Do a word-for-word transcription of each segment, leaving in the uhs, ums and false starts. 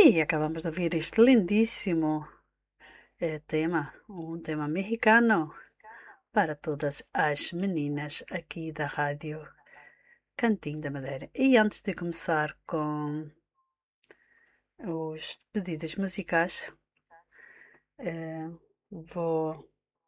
E acabamos de ouvir este lindíssimo eh, tema, um tema mexicano para todas as meninas aqui da rádio Cantinho da Madeira. E antes de começar com os pedidos musicais, eh, vou.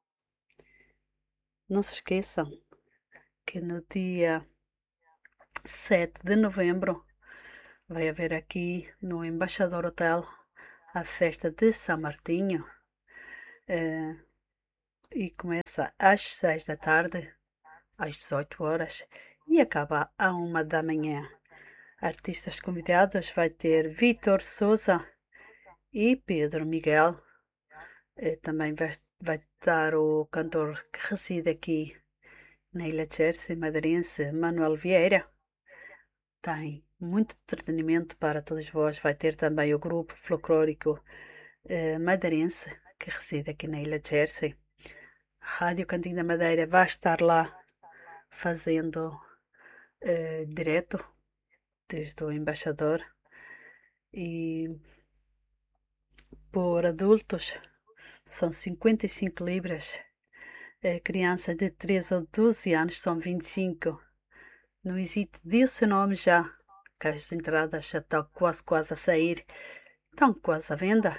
Não se esqueçam que no dia sete de novembro vai haver aqui no Embaixador Hotel a festa de São Martinho. eh, e começa às seis da tarde, às dezoito horas, e acaba à uma da manhã. Artistas convidados vai ter Vítor Souza e Pedro Miguel. Eh, também vai, vai estar o cantor que reside aqui na Ilha de Jersey, madeirense, Manuel Vieira. Tem muito entretenimento para todos vós. Vai ter também o grupo folclórico eh, madeirense que reside aqui na Ilha de Jersey. Rádio Cantinho da Madeira vai estar lá fazendo eh, direto desde o embaixador. E por adultos são cinquenta e cinco libras. Eh, crianças de três ou doze anos são vinte e cinco. Não hesite, dê o seu nome já, que as entradas já estão quase quase a sair. Estão quase à venda.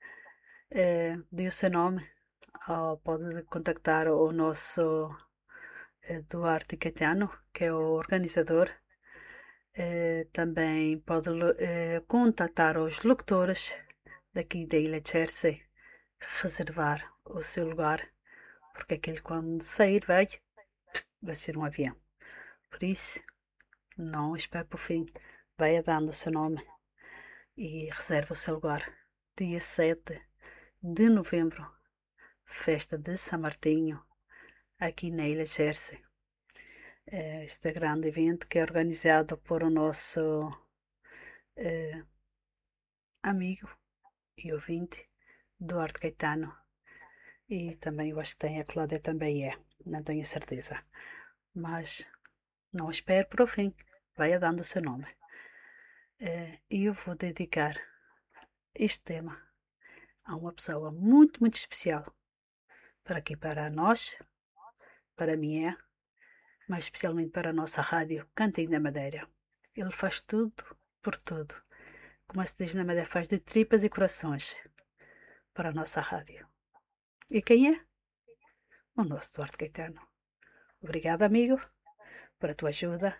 Eh, dê o seu nome. Ou pode contactar o nosso eh, Duarte Caetano, que é o organizador. Eh, também pode eh, contactar os locutores daqui da Ilha de Jersey, reservar o seu lugar, porque aquele quando sair vai, vai ser um avião. Por isso, não espere para o fim, vai dando o seu nome e reserva o seu lugar. Dia sete de novembro, festa de São Martinho, aqui na Ilha de Jersey. Este grande evento que é organizado por o nosso eh, amigo e ouvinte, Duarte Caetano. E também eu acho que tem a Cláudia também é, não tenho certeza. Mas não espere para o fim, vai dando o seu nome. E eu vou dedicar este tema a uma pessoa muito, muito especial. Para aqui, para nós, para mim é, mas especialmente para a nossa rádio Cantinho da Madeira. Ele faz tudo por tudo. Como se diz na Madeira, faz de tripas e corações para a nossa rádio. E quem é? O nosso Duarte Caetano. Obrigada, amigo, por a tua ajuda.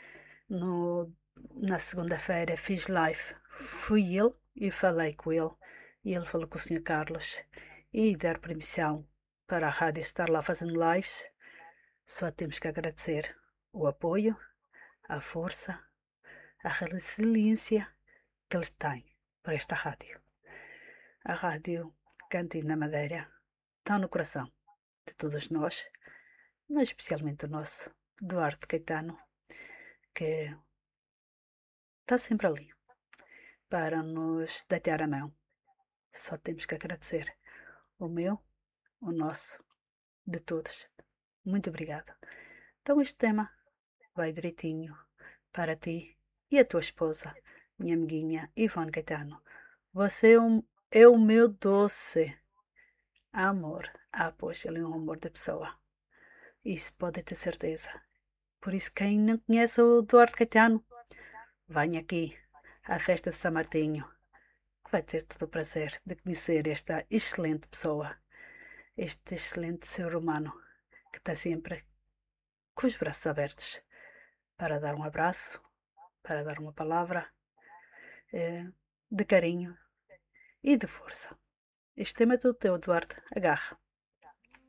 No, na segunda-feira fiz live. Fui ele e falei com ele. E ele falou com o senhor Carlos. E dar permissão para a rádio estar lá fazendo lives. Só temos que agradecer o apoio, a força, a resiliência que eles têm para esta rádio. A rádio Cantinho da Madeira está no coração de todos nós, mas especialmente o nosso Duarte Caetano, que está sempre ali para nos deitar a mão. Só temos que agradecer o meu, o nosso, de todos. Muito obrigado. Então este tema vai direitinho para ti e a tua esposa, minha amiguinha Ivone Caetano. Você é, um, é o meu doce amor. Ah, pois, ele é um amor de pessoa. Isso pode ter certeza. Por isso, quem não conhece o Duarte Caetano, venha aqui à festa de São Martinho. Vai ter todo o prazer de conhecer esta excelente pessoa, este excelente ser humano que está sempre com os braços abertos para dar um abraço, para dar uma palavra eh, de carinho e de força. Este tema é todo teu, Eduardo. Agarra.